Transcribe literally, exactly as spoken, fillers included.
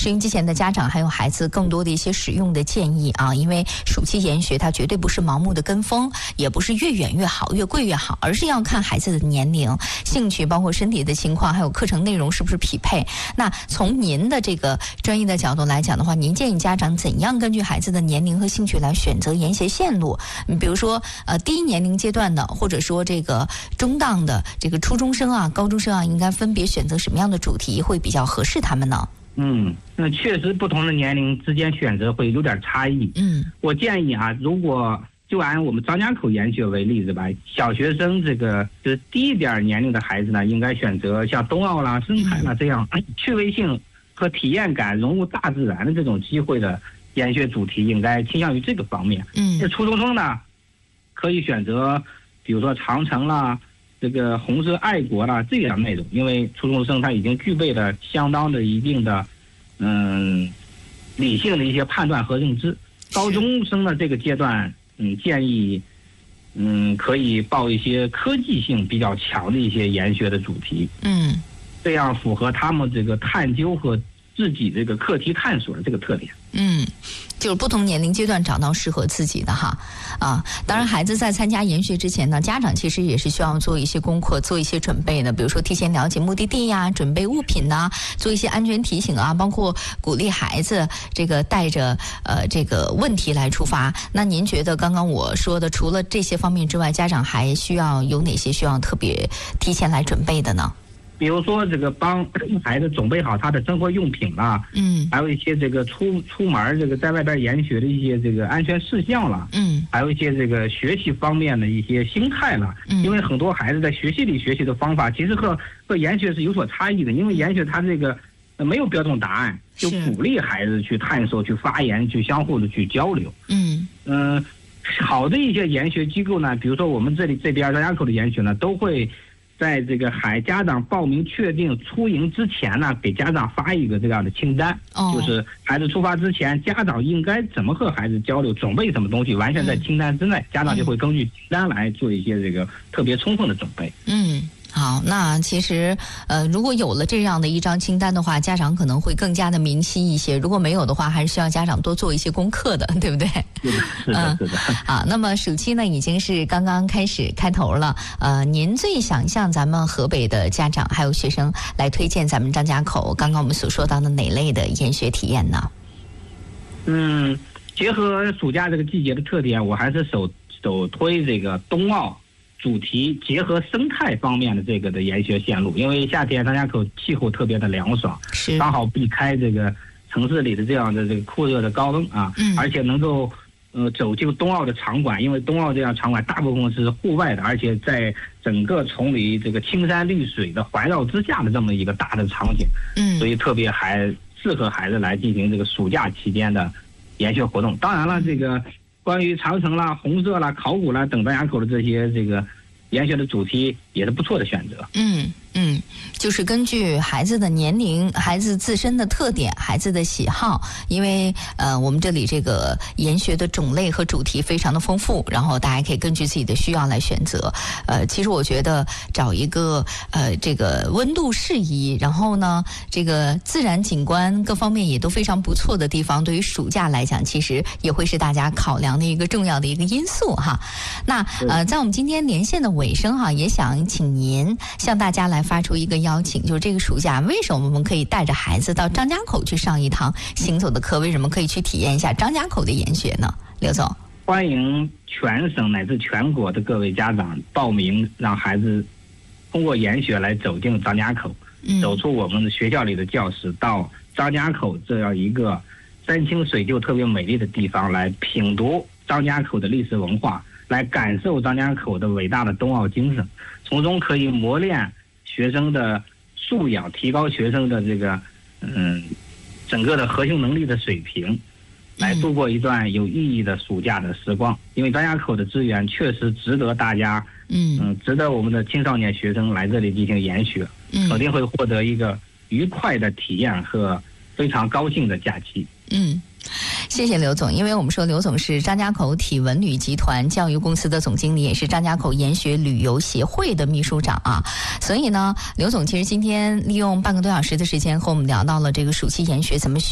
收音机前的家长还有孩子更多的一些使用的建议啊，因为暑期研学它绝对不是盲目的跟风，也不是越远越好越贵越好，而是要看孩子的年龄、兴趣，包括身体的情况，还有课程内容是不是匹配。那从您的这个专业的角度来讲的话，您建议家长怎样根据孩子的年龄和兴趣来选择研学线路？比如说呃低年龄阶段的，或者说这个中档的这个初中生啊、高中生啊，应该分别选择什么样的主题会比较合适他们呢？ 嗯，那确实不同的年龄之间选择会有点差异。 嗯， 我建议啊，如果就按我们张家口研学为例子吧，小学生这个就是低一点年龄的孩子呢，应该选择像冬奥啦、生态啦这样趣味性和体验感融入大自然的这种机会的研学主题，应该倾向于这个方面。 嗯， 那初中生呢，可以选择比如说长城啦、这个红色爱国啦这样内容，因为初中生他已经具备了相当的一定的嗯理性的一些判断和认知。高中生的这个阶段，嗯，建议嗯可以报一些科技性比较强的一些研学的主题， 嗯， 这样符合他们这个探究和自己这个课题探索的这个特点。 嗯，就是不同年龄阶段找到适合自己的哈啊。当然，孩子在参加研学之前呢，家长其实也是需要做一些功课，做一些准备的。比如说，提前了解目的地呀，准备物品呐，做一些安全提醒啊，包括鼓励孩子这个带着呃这个问题来出发。那您觉得刚刚我说的，除了这些方面之外，家长还需要有哪些需要特别提前来准备的呢？ 比如说这个帮孩子准备好他的生活用品啦， 嗯， 还有一些这个出出门这个在外边研学的一些这个安全事项啦， 嗯， 还有一些这个学习方面的一些心态啦， 嗯， 因为很多孩子在学习里学习的方法其实和和研学是有所差异的，因为研学它这个没有标准答案，就鼓励孩子去探索、去发言、去相互的去交流。 嗯嗯、呃，好的一些研学机构呢，比如说我们这里这边张家口的研学呢，都会在这个孩家长报名确定出营之前呢，给家长发一个这样的清单， 哦， 就是孩子出发之前，家长应该怎么和孩子交流，准备什么东西，完全在清单之内，嗯、家长就会根据清单来做一些这个特别充分的准备。 嗯。好，那其实呃，如果有了这样的一张清单的话，家长可能会更加的明晰一些。如果没有的话，还是需要家长多做一些功课的，对不对？ 是的，是的，是的。 啊，那么暑期呢已经是刚刚开始开头了。呃，您最想向咱们河北的家长还有学生来推荐咱们张家口刚刚我们所说到的哪类的研学体验呢？ 嗯，结合暑假这个季节的特点，我还是首首推这个冬奥主题结合生态方面的这个的研学线路，因为夏天张家口气候特别的凉爽， 是刚好避开这个城市里的这样的这个酷热的高温啊， 嗯， 而且能够呃走进冬奥的场馆，因为冬奥这样场馆大部分是户外的，而且在整个崇礼这个青山绿水的环绕之下的这么一个大的场景， 嗯， 所以特别还适合孩子来进行这个暑假期间的研学活动。当然了，这个关于长城啦、红色啦、考古啦等张家口的这些这个研学的主题也是不错的选择。 嗯嗯，就是根据孩子的年龄、孩子自身的特点、孩子的喜好，因为呃我们这里这个研学的种类和主题非常的丰富，然后大家可以根据自己的需要来选择。呃，其实我觉得找一个呃这个温度适宜，然后呢这个自然景观各方面也都非常不错的地方，对于暑假来讲，其实也会是大家考量的一个重要的一个因素哈。那呃在我们今天连线的尾声哈，也想请您向大家来发出一个邀请，就是这个暑假为什么我们可以带着孩子到张家口去上一堂行走的课？为什么可以去体验一下张家口的研学呢？刘总， 欢迎全省乃至全国的各位家长报名，让孩子通过研学来走进张家口， 嗯、 走出我们的学校里的教室，到张家口这样一个山清水秀特别美丽的地方，来品读张家口的历史文化，来感受张家口的伟大的冬奥精神，从中可以磨练学生的素养，提高学生的这个嗯整个的核心能力的水平，来度过一段有意义的暑假的时光。因为张家口的资源确实值得大家嗯、呃、值得我们的青少年学生来这里进行研学，肯定会获得一个愉快的体验和非常高兴的假期。 嗯，谢谢刘总，因为我们说刘总是张家口体文旅集团教育公司的总经理，也是张家口研学旅游协会的秘书长啊，所以呢，刘总其实今天利用半个多小时的时间和我们聊到了这个暑期研学怎么